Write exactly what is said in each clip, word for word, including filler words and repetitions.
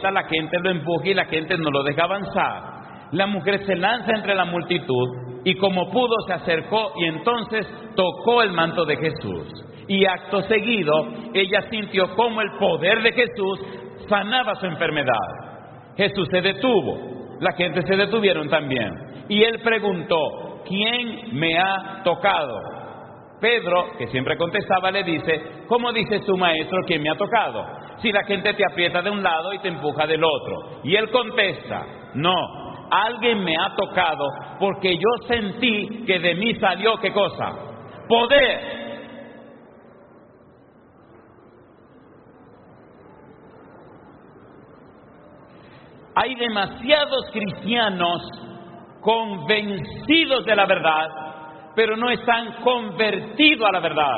molesta, la gente lo empuja y la gente no lo deja avanzar. La mujer se lanza entre la multitud y como pudo se acercó y entonces tocó el manto de Jesús. Y acto seguido ella sintió como el poder de Jesús sanaba su enfermedad. Jesús se detuvo, la gente se detuvieron también. Y él preguntó: ¿quién me ha tocado? Pedro, que siempre contestaba, le dice: ¿cómo dice tu maestro quién me ha tocado? Si la gente te aprieta de un lado y te empuja del otro. Y él contesta: no, alguien me ha tocado porque yo sentí que de mí salió, ¿qué cosa? Poder. Hay demasiados cristianos convencidos de la verdad, pero no están convertidos a la verdad.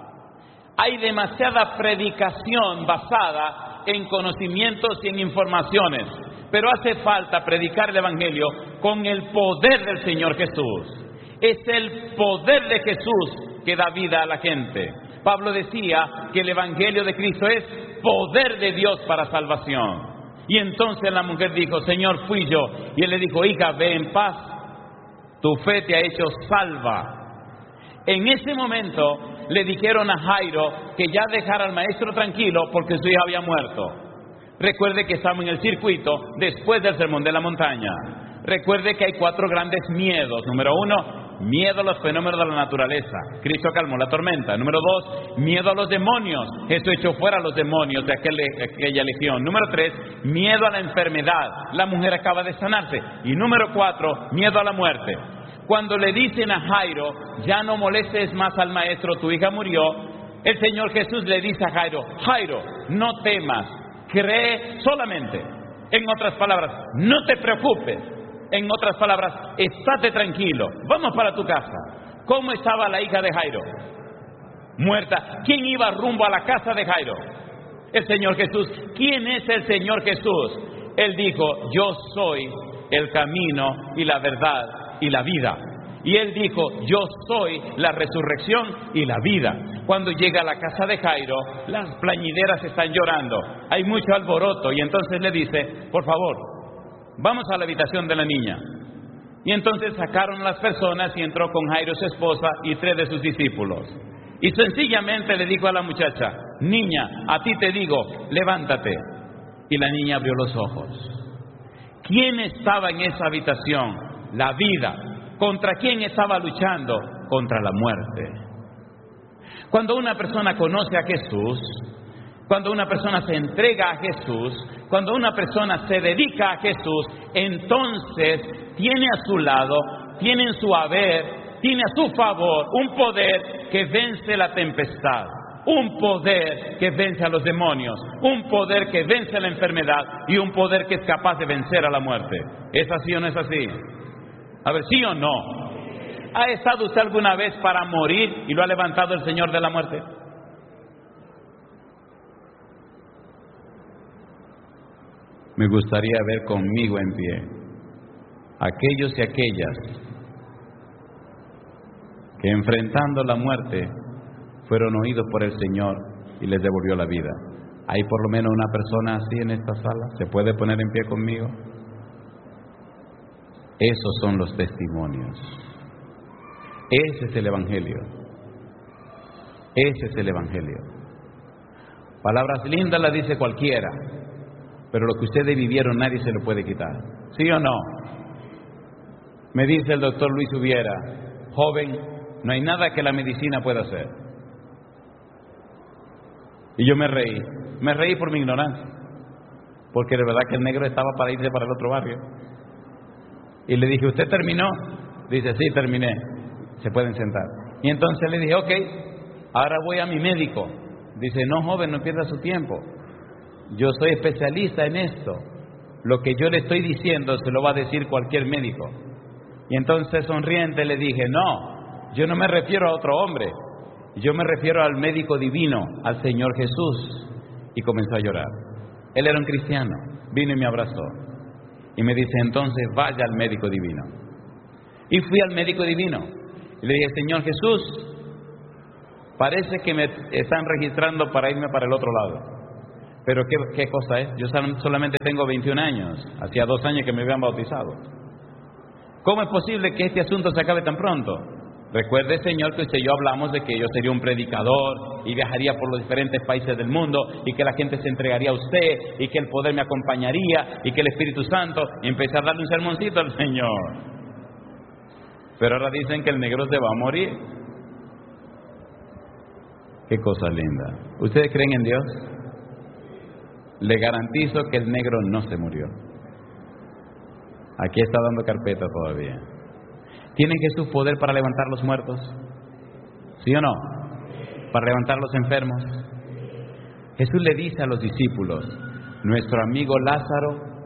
Hay demasiada predicación basada en conocimientos y en informaciones, pero hace falta predicar el Evangelio con el poder del Señor Jesús. Es el poder de Jesús que da vida a la gente. Pablo decía que el Evangelio de Cristo es poder de Dios para salvación. Y entonces la mujer dijo: Señor, fui yo. Y él le dijo: hija, ve en paz, tu fe te ha hecho salva. En ese momento le dijeron a Jairo que ya dejara al maestro tranquilo porque su hija había muerto. Recuerde que estamos en el circuito después del Sermón de la Montaña. Recuerde que hay cuatro grandes miedos. Número uno, miedo a los fenómenos de la naturaleza. Cristo calmó la tormenta. Número dos, miedo a los demonios. Jesús echó fuera a los demonios de aquel, aquella legión. Número tres, miedo a la enfermedad. La mujer acaba de sanarse. Y número cuatro, miedo a la muerte. Cuando le dicen a Jairo: ya no molestes más al maestro, tu hija murió, el Señor Jesús le dice a Jairo: Jairo, no temas, cree solamente. En otras palabras, no te preocupes. En otras palabras, estate tranquilo, vamos para tu casa. ¿Cómo estaba la hija de Jairo? Muerta. ¿Quién iba rumbo a la casa de Jairo? El Señor Jesús. ¿Quién es el Señor Jesús? Él dijo: yo soy el camino y la verdad y la vida. Y él dijo: yo soy la resurrección y la vida. Cuando llega a la casa de Jairo, las plañideras están llorando, hay mucho alboroto, y entonces le dice: por favor, vamos a la habitación de la niña. Y entonces sacaron a las personas y entró con Jairo su esposa y tres de sus discípulos. Y sencillamente le dijo a la muchacha: niña, a ti te digo, levántate. Y la niña abrió los ojos. ¿Quién estaba en esa habitación? La vida. ¿Contra quién estaba luchando? Contra la muerte. Cuando una persona conoce a Jesús, cuando una persona se entrega a Jesús, cuando una persona se dedica a Jesús, entonces tiene a su lado, tiene en su haber, tiene a su favor un poder que vence la tempestad, un poder que vence a los demonios, un poder que vence la enfermedad y un poder que es capaz de vencer a la muerte. ¿Es así o no es así? A ver, ¿sí o no? ¿Ha estado usted alguna vez para morir y lo ha levantado el Señor de la muerte? Me gustaría ver conmigo en pie aquellos y aquellas que enfrentando la muerte fueron oídos por el Señor y les devolvió la vida. ¿Hay por lo menos una persona así en esta sala? ¿Se puede poner en pie conmigo? Esos son los testimonios. Ese es el Evangelio. Ese es el Evangelio. Palabras lindas las dice cualquiera, pero lo que ustedes vivieron nadie se lo puede quitar. ¿Sí o no? Me dice el doctor Luis Ubiera: joven, no hay nada que la medicina pueda hacer. Y yo me reí. Me reí por mi ignorancia, porque de verdad que el negro estaba para irse para el otro barrio. Y le dije: ¿usted terminó? Dice: sí, terminé. Se pueden sentar. Y entonces le dije: ok, ahora voy a mi médico. Dice: no, joven, no pierda su tiempo. Yo soy especialista en esto. Lo que yo le estoy diciendo se lo va a decir cualquier médico. Y entonces sonriente le dije: no, yo no me refiero a otro hombre. Yo me refiero al médico divino, al Señor Jesús. Y comenzó a llorar. Él era un cristiano. Vino y me abrazó. Y me dice: entonces vaya al médico divino. Y fui al médico divino. Y le dije: Señor Jesús, parece que me están registrando para irme para el otro lado. Pero ¿qué, qué cosa es? Yo solamente tengo veintiún años. Hacía dos años que me habían bautizado. ¿Cómo es posible que este asunto se acabe tan pronto? Recuerde, Señor, que usted y yo hablamos de que yo sería un predicador y viajaría por los diferentes países del mundo y que la gente se entregaría a usted y que el poder me acompañaría y que el Espíritu Santo, y empecé a darle un sermoncito al Señor. Pero ahora dicen que el negro se va a morir. Qué cosa linda. ¿Ustedes creen en Dios? Le garantizo que el negro no se murió. Aquí está dando carpeta todavía. ¿Tiene Jesús poder para levantar los muertos? ¿Sí o no? ¿Para levantar los enfermos? Jesús le dice a los discípulos: nuestro amigo Lázaro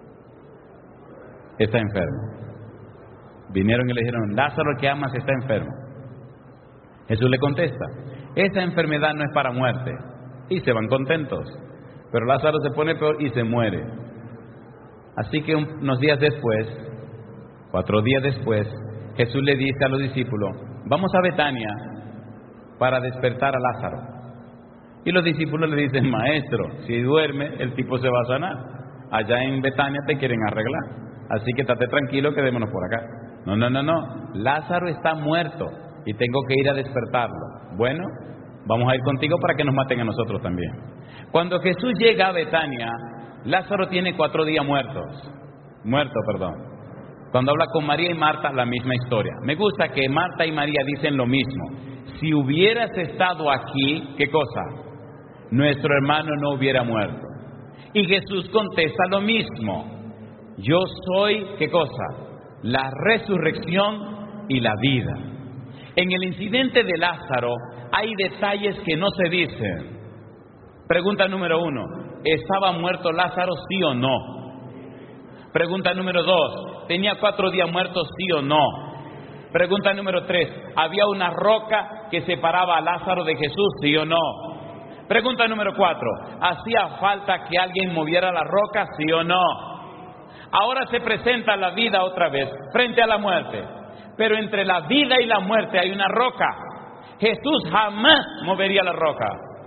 está enfermo. Vinieron y le dijeron: Lázaro, el que amas, está enfermo. Jesús le contesta: esa enfermedad no es para muerte. Y se van contentos. Pero Lázaro se pone peor y se muere. Así que unos días después, cuatro días después, Jesús le dice a los discípulos: vamos a Betania para despertar a Lázaro. Y los discípulos le dicen: maestro, si duerme, el tipo se va a sanar. Allá en Betania te quieren arreglar. Así que estate tranquilo, quedémonos por acá. No, no, no, no. Lázaro está muerto y tengo que ir a despertarlo. Bueno, vamos a ir contigo para que nos maten a nosotros también. Cuando Jesús llega a Betania, Lázaro tiene cuatro días muertos. Muerto, perdón. Cuando habla con María y Marta, la misma historia. Me gusta que Marta y María dicen lo mismo. Si hubieras estado aquí, ¿qué cosa? Nuestro hermano no hubiera muerto. Y Jesús contesta lo mismo. Yo soy, ¿qué cosa? La resurrección y la vida. En el incidente de Lázaro hay detalles que no se dicen. Pregunta número uno: ¿estaba muerto Lázaro, sí o no? Pregunta número dos: ¿tenía cuatro días muertos, sí o no? Pregunta número tres: ¿había una roca que separaba a Lázaro de Jesús, sí o no? Pregunta número cuatro: ¿hacía falta que alguien moviera la roca, sí o no? Ahora se presenta la vida otra vez frente a la muerte. Pero entre la vida y la muerte hay una roca. Jesús jamás movería la roca.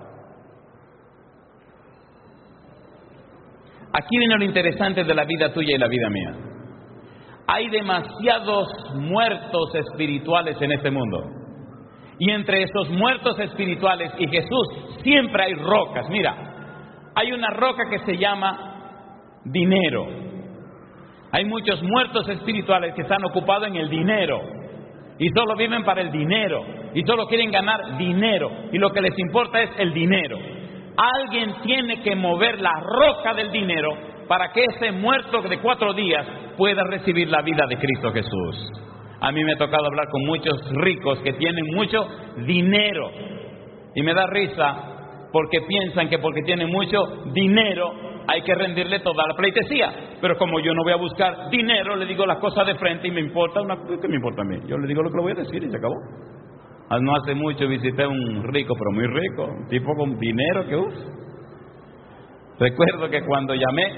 Aquí viene lo interesante de la vida tuya y la vida mía. Hay demasiados muertos espirituales en este mundo. Y entre esos muertos espirituales y Jesús siempre hay rocas. Mira, hay una roca que se llama dinero. Hay muchos muertos espirituales que están ocupados en el dinero. Y solo viven para el dinero. Y solo quieren ganar dinero. Y lo que les importa es el dinero. Alguien tiene que mover la roca del dinero para que ese muerto de cuatro días pueda recibir la vida de Cristo Jesús. A mí me ha tocado hablar con muchos ricos que tienen mucho dinero. Y me da risa porque piensan que porque tienen mucho dinero hay que rendirle toda la pleitesía. Pero como yo no voy a buscar dinero, le digo las cosas de frente y me importa una... ¿Qué me importa a mí? Yo le digo lo que le voy a decir y se acabó. No hace mucho visité a un rico, pero muy rico, un tipo con dinero que usa. Recuerdo que cuando llamé,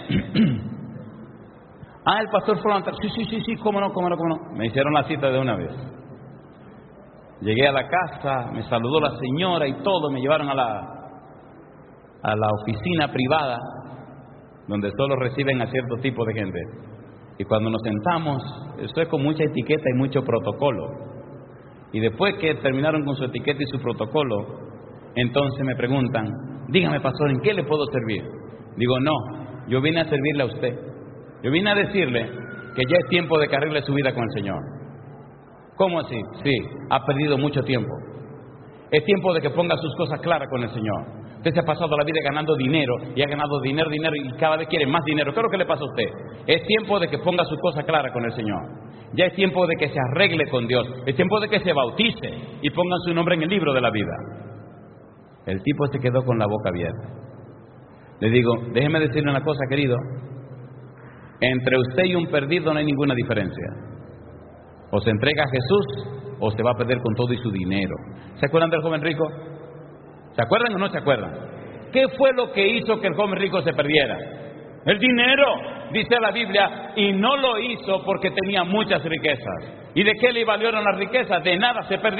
ah, el pastor Fulano, sí, sí, sí, sí, cómo no, cómo no, cómo no. Me hicieron la cita de una vez. Llegué a la casa, me saludó la señora y todo, me llevaron a la, a la oficina privada, donde solo reciben a cierto tipo de gente. Y cuando nos sentamos, eso es con mucha etiqueta y mucho protocolo. Y después que terminaron con su etiqueta y su protocolo, entonces me preguntan: dígame, pastor, ¿en qué le puedo servir? Digo: no, yo vine a servirle a usted. Yo vine a decirle que ya es tiempo de que arregle su vida con el Señor. ¿Cómo así? Sí, ha perdido mucho tiempo. Es tiempo de que ponga sus cosas claras con el Señor. Usted se ha pasado la vida ganando dinero y ha ganado dinero, dinero y cada vez quiere más dinero. ¿Qué es lo que le pasa a usted? Es tiempo de que ponga sus cosas claras con el Señor. Ya es tiempo de que se arregle con Dios. Es tiempo de que se bautice y pongan su nombre en el libro de la vida. El tipo se quedó con la boca abierta. Le digo: déjeme decirle una cosa, querido. Entre usted y un perdido no hay ninguna diferencia. O se entrega a Jesús o se va a perder con todo y su dinero. ¿Se acuerdan del joven rico? ¿Se acuerdan o no se acuerdan? ¿Qué fue lo que hizo que el joven rico se perdiera? El dinero, dice la Biblia, y no lo hizo porque tenía muchas riquezas. ¿Y de qué le valieron las riquezas? De nada, se perdió.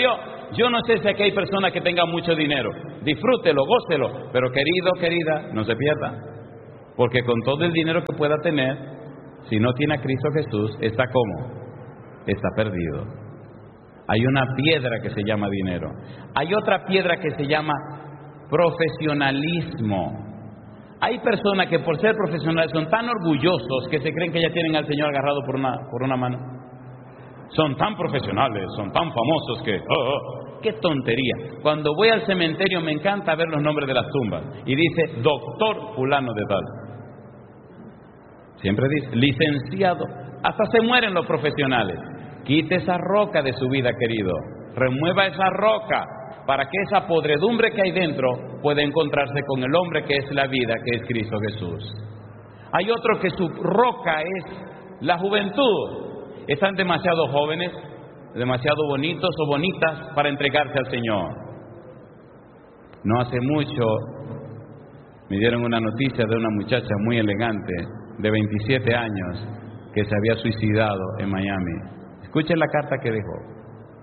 Yo no sé si aquí hay personas que tengan mucho dinero. Disfrútelo, gócelo. Pero querido, querida, no se pierda. Porque con todo el dinero que pueda tener, si no tiene a Cristo Jesús, ¿está como? Está perdido. Hay una piedra que se llama dinero. Hay otra piedra que se llama profesionalismo. Hay personas que por ser profesionales son tan orgullosos que se creen que ya tienen al Señor agarrado por una, por una mano. Son tan profesionales, son tan famosos que... Oh, oh, ¡qué tontería! Cuando voy al cementerio me encanta ver los nombres de las tumbas. Y dice, doctor fulano de tal. Siempre dice, licenciado. Hasta se mueren los profesionales. Quite esa roca de su vida, querido. Remueva esa roca para que esa podredumbre que hay dentro pueda encontrarse con el hombre que es la vida, que es Cristo Jesús. Hay otro que su roca es la juventud. Están demasiado jóvenes, demasiado bonitos o bonitas para entregarse al Señor. No hace mucho me dieron una noticia de una muchacha muy elegante de veintisiete años que se había suicidado en Miami. Escuchen la carta que dejó.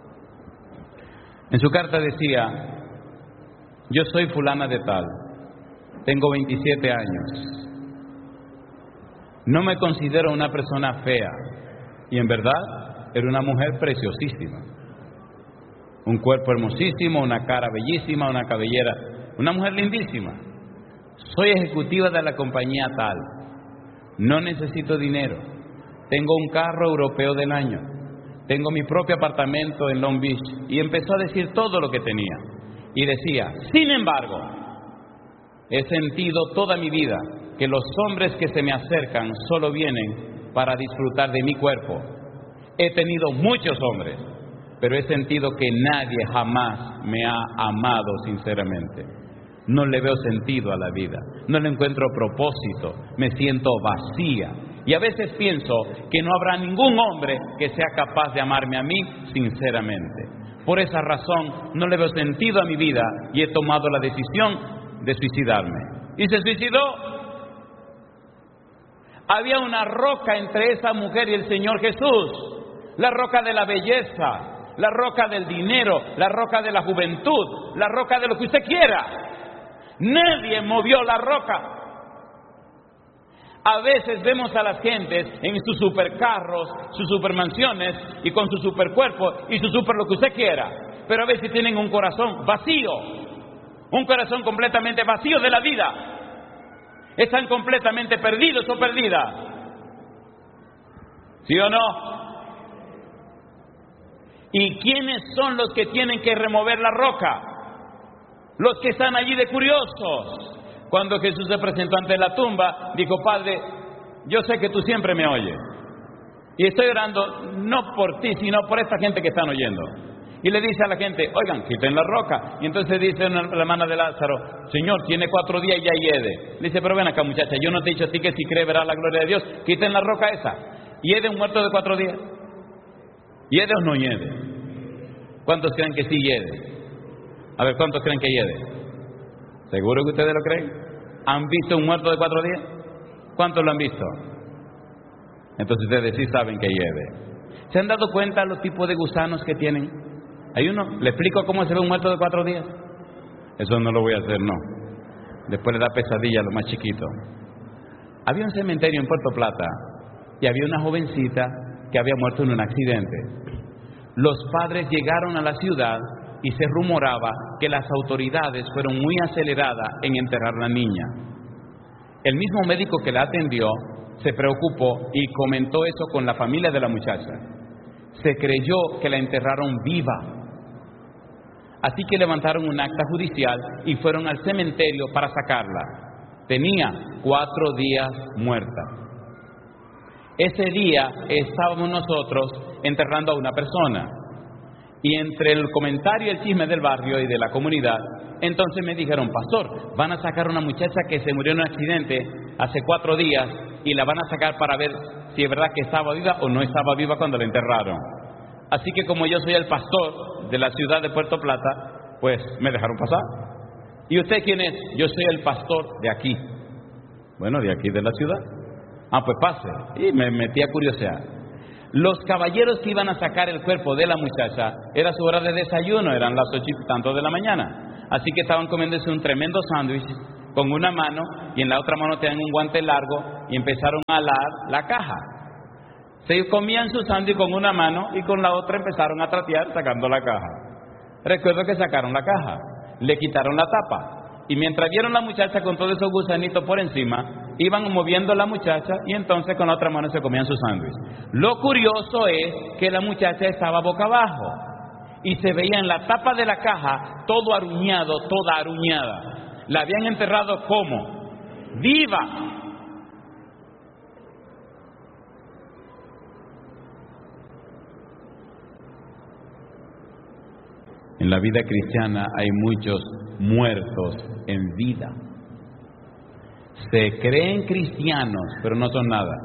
En su carta decía, yo soy fulana de tal, tengo veintisiete años, no me considero una persona fea, y en verdad era una mujer preciosísima, un cuerpo hermosísimo, una cara bellísima, una cabellera, una mujer lindísima. Soy ejecutiva de la compañía tal, no necesito dinero, tengo un carro europeo del año, tengo mi propio apartamento en Long Beach. Y empezó a decir todo lo que tenía. Y decía, sin embargo, he sentido toda mi vida que los hombres que se me acercan solo vienen para disfrutar de mi cuerpo. He tenido muchos hombres, pero he sentido que nadie jamás me ha amado sinceramente. No le veo sentido a la vida, no le encuentro propósito, me siento vacía. Y a veces pienso que no habrá ningún hombre que sea capaz de amarme a mí sinceramente. Por esa razón no le veo sentido a mi vida y he tomado la decisión de suicidarme. Y se suicidó. Había una roca entre esa mujer y el Señor Jesús. La roca de la belleza, la roca del dinero, la roca de la juventud, la roca de lo que usted quiera. Nadie movió la roca. A veces vemos a las gentes en sus supercarros, sus supermansiones y con su supercuerpo y su super lo que usted quiera, pero a veces tienen un corazón vacío, un corazón completamente vacío de la vida. Están completamente perdidos o perdidas. ¿Sí o no? ¿Y quiénes son los que tienen que remover la roca? Los que están allí de curiosos. Cuando Jesús se presentó ante la tumba, dijo, Padre, yo sé que tú siempre me oyes. Y estoy orando no por ti, sino por esta gente que están oyendo. Y le dice a la gente, oigan, quiten la roca. Y entonces dice una, la hermana de Lázaro, Señor, tiene cuatro días y ya hiede. Le dice, pero ven acá, muchacha, yo no te he dicho a ti que si crees verás la gloria de Dios. Quiten la roca esa. ¿Hiede un muerto de cuatro días? ¿Hiede o no hiede? ¿Cuántos creen que sí hiede? A ver, ¿cuántos creen que hiede? ¿Seguro que ustedes lo creen? ¿Han visto un muerto de cuatro días? ¿Cuántos lo han visto? Entonces ustedes sí saben que hiede. ¿Se han dado cuenta de los tipos de gusanos que tienen? Hay uno, ¿le explico cómo se ve un muerto de cuatro días? Eso no lo voy a hacer, no. Después le da pesadilla a lo más chiquito. Había un cementerio en Puerto Plata y había una jovencita que había muerto en un accidente. Los padres llegaron a la ciudad y se rumoraba que las autoridades fueron muy aceleradas en enterrar a la niña. El mismo médico que la atendió se preocupó y comentó eso con la familia de la muchacha. Se creyó que la enterraron viva. Así que levantaron un acta judicial y fueron al cementerio para sacarla. Tenía cuatro días muerta. Ese día estábamos nosotros enterrando a una persona. Y entre el comentario y el chisme del barrio y de la comunidad, entonces me dijeron, pastor, van a sacar a una muchacha que se murió en un accidente hace cuatro días y la van a sacar para ver si es verdad que estaba viva o no estaba viva cuando la enterraron. Así que como yo soy el pastor de la ciudad de Puerto Plata, pues me dejaron pasar. ¿Y usted quién es? Yo soy el pastor de aquí. Bueno, de aquí de la ciudad. Ah, pues pase. Y me metí a curiosear. Los caballeros que iban a sacar el cuerpo de la muchacha, era su hora de desayuno, eran las ocho y tanto de la mañana. Así que estaban comiéndose un tremendo sándwich con una mano y en la otra mano tenían un guante largo y empezaron a alar la caja. Se comían su sándwich con una mano y con la otra empezaron a tratear sacando la caja. Recuerdo que sacaron la caja, le quitaron la tapa y mientras vieron la muchacha con todos esos gusanitos por encima, iban moviendo la muchacha y entonces con la otra mano se comían su sándwich. Lo curioso es que la muchacha estaba boca abajo y se veía en la tapa de la caja todo aruñado, toda aruñada. La habían enterrado como viva. En la vida cristiana hay muchos muertos en vida. Se creen cristianos, pero no son nada.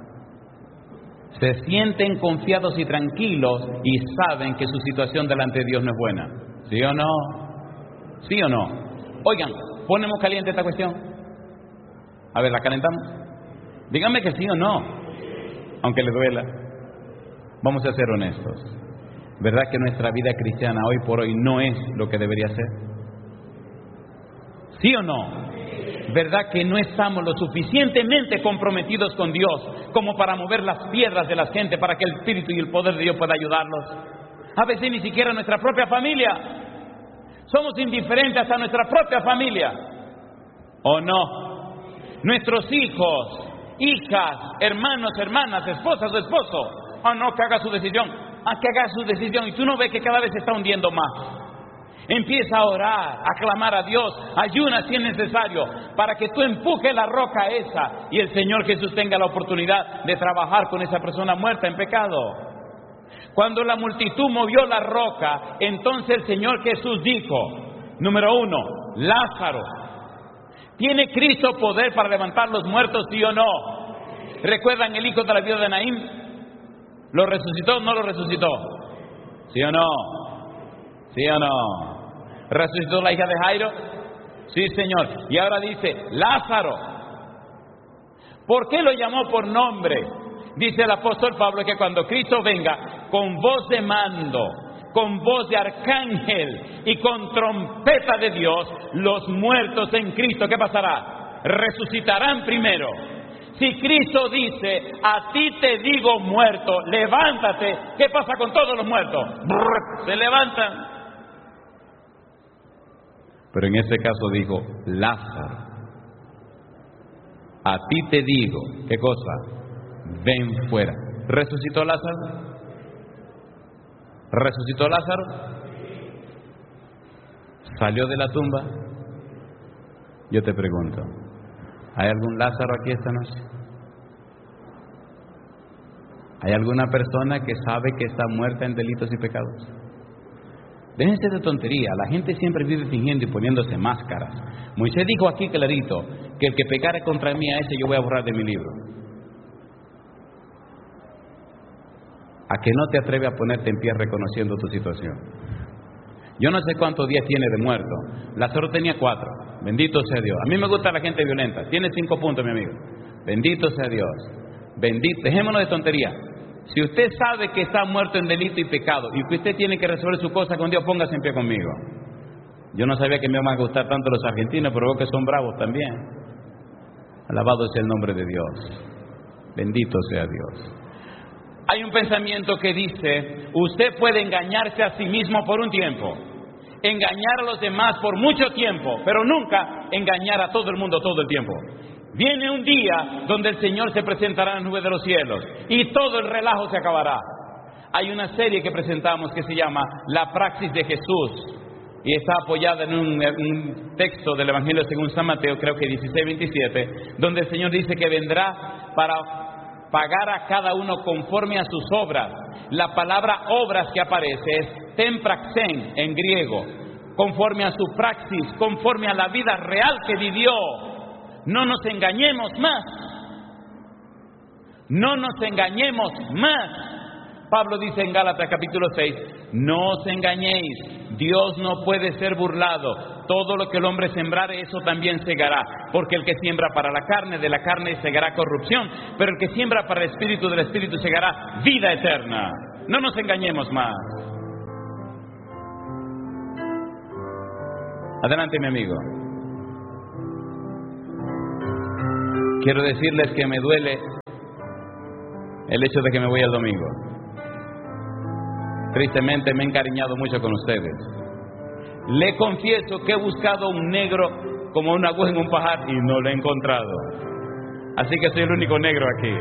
Se sienten confiados y tranquilos y saben que su situación delante de Dios no es buena. ¿Sí o no? ¿Sí o no? Oigan, ¿ponemos caliente esta cuestión? A ver, ¿la calentamos? Díganme que sí o no, aunque les duela. Vamos a ser honestos. ¿Verdad que nuestra vida cristiana hoy por hoy no es lo que debería ser? ¿Sí o no? ¿Verdad que no estamos lo suficientemente comprometidos con Dios como para mover las piedras de la gente para que el Espíritu y el poder de Dios pueda ayudarlos? A veces ni siquiera nuestra propia familia. Somos indiferentes a nuestra propia familia. ¿O no? Nuestros hijos, hijas, hermanos, hermanas, esposas o esposo. ¿O no? Que haga su decisión. A que haga su decisión. Y tú no ves que cada vez se está hundiendo más. Empieza a orar, a clamar a Dios, ayuna si es necesario, para que tú empujes la roca esa y el Señor Jesús tenga la oportunidad de trabajar con esa persona muerta en pecado. Cuando la multitud movió la roca, entonces el Señor Jesús dijo, número uno, Lázaro, ¿tiene Cristo poder para levantar los muertos, sí o no? ¿Recuerdan el hijo de la viuda de Naín? ¿Lo resucitó o no lo resucitó? ¿Sí o no? ¿Sí o no? ¿Resucitó la hija de Jairo? Sí, Señor. Y ahora dice, Lázaro. ¿Por qué lo llamó por nombre? Dice el apóstol Pablo que cuando Cristo venga con voz de mando, con voz de arcángel y con trompeta de Dios, los muertos en Cristo, ¿qué pasará? Resucitarán primero. Si Cristo dice, a ti te digo muerto, levántate, ¿qué pasa con todos los muertos? Brrr, se levantan. Pero en este caso dijo, Lázaro, a ti te digo, ¿qué cosa? Ven fuera. ¿Resucitó Lázaro? ¿Resucitó Lázaro? ¿Salió de la tumba? Yo te pregunto, ¿hay algún Lázaro aquí esta noche? ¿Hay alguna persona que sabe que está muerta en delitos y pecados? Déjense de tontería, la gente siempre vive fingiendo y poniéndose máscaras. Moisés dijo aquí clarito, que el que pecare contra mí a ese yo voy a borrar de mi libro. ¿A que no te atreves a ponerte en pie reconociendo tu situación? Yo no sé cuántos días tiene de muerto. Lázaro tenía cuatro. Bendito sea Dios. A mí me gusta la gente violenta. Tiene cinco puntos, mi amigo. Bendito sea Dios. Bendito. Dejémonos de tontería. Si usted sabe que está muerto en delito y pecado y que usted tiene que resolver su cosa con Dios, póngase en pie conmigo. Yo no sabía que me iban a gustar tanto los argentinos, pero veo que son bravos también. Alabado sea el nombre de Dios. Bendito sea Dios. Hay un pensamiento que dice, usted puede engañarse a sí mismo por un tiempo, engañar a los demás por mucho tiempo, pero nunca engañar a todo el mundo todo el tiempo. Viene un día donde el Señor se presentará en la nube de los cielos y todo el relajo se acabará. Hay una serie que presentamos que se llama La Praxis de Jesús y está apoyada en un, un texto del Evangelio según San Mateo, creo que dieciséis veintisiete, donde el Señor dice que vendrá para pagar a cada uno conforme a sus obras. La palabra obras que aparece es tempraxen en griego, conforme a su praxis, conforme a la vida real que vivió. No nos engañemos más. No nos engañemos más. Pablo dice en Gálatas capítulo seis, no os engañéis, Dios no puede ser burlado. todo lo que el hombre sembrare, eso también segará. Porque el que siembra para la carne, de la carne segará corrupción, pero el que siembra para el espíritu, del espíritu segará vida eterna. No nos engañemos más. Adelante, mi amigo. Quiero decirles que me duele el hecho de que me voy el domingo. Tristemente me he encariñado mucho con ustedes. Le confieso que he buscado un negro como una aguja en un pajar y no lo he encontrado. Así que soy el único negro aquí.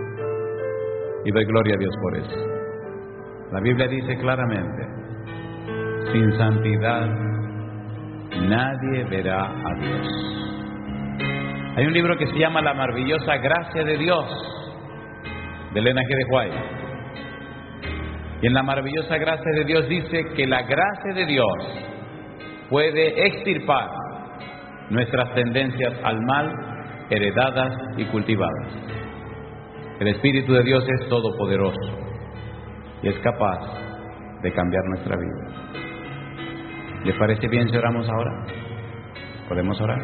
Y doy gloria a Dios por eso. La Biblia dice claramente: sin santidad nadie verá a Dios. Hay un libro que se llama La maravillosa gracia de Dios, de Elena G. de White. Y en La maravillosa gracia de Dios dice que la gracia de Dios puede extirpar nuestras tendencias al mal, heredadas y cultivadas. El Espíritu de Dios es todopoderoso y es capaz de cambiar nuestra vida. ¿Les parece bien si oramos ahora? ¿Podemos orar?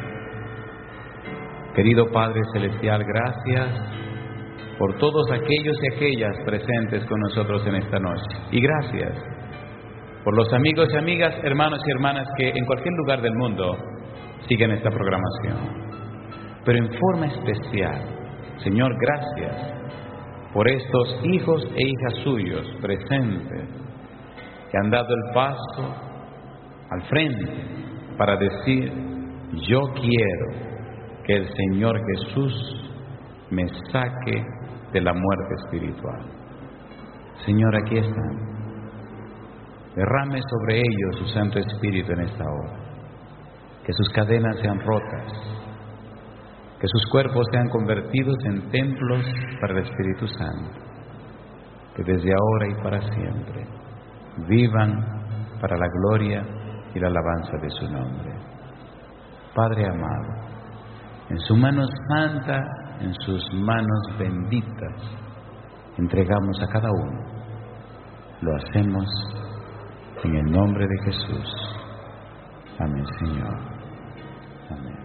Querido Padre Celestial, gracias por todos aquellos y aquellas presentes con nosotros en esta noche. Y gracias por los amigos y amigas, hermanos y hermanas que en cualquier lugar del mundo siguen esta programación. Pero en forma especial, Señor, gracias por estos hijos e hijas suyos presentes que han dado el paso al frente para decir: yo quiero que el Señor Jesús me saque de la muerte espiritual. Señor, aquí están. Derrame sobre ellos su Santo Espíritu en esta hora. Que sus cadenas sean rotas. Que sus cuerpos sean convertidos en templos para el Espíritu Santo. Que desde ahora y para siempre vivan para la gloria y la alabanza de su nombre. Padre amado, en su mano santa, en sus manos benditas, entregamos a cada uno. Lo hacemos en el nombre de Jesús. Amén, Señor. Amén.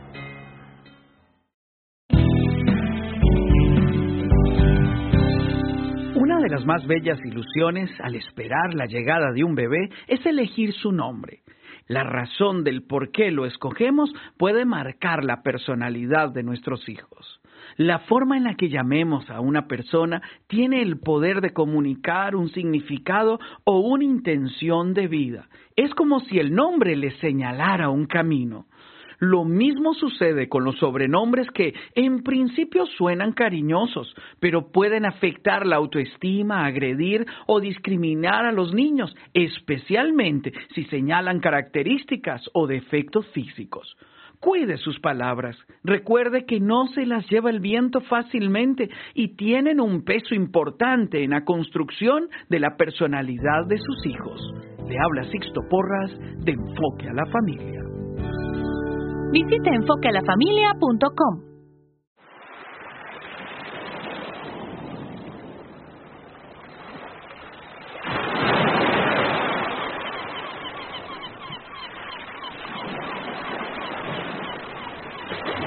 Una de las más bellas ilusiones al esperar la llegada de un bebé es elegir su nombre. La razón del por qué lo escogemos puede marcar la personalidad de nuestros hijos. La forma en la que llamemos a una persona tiene el poder de comunicar un significado o una intención de vida. Es como si el nombre le señalara un camino. Lo mismo sucede con los sobrenombres que en principio suenan cariñosos, pero pueden afectar la autoestima, agredir o discriminar a los niños, especialmente si señalan características o defectos físicos. Cuide sus palabras. Recuerde que no se las lleva el viento fácilmente y tienen un peso importante en la construcción de la personalidad de sus hijos. Le habla Sixto Porras de Enfoque a la Familia. Visite enfoque a la familia punto com.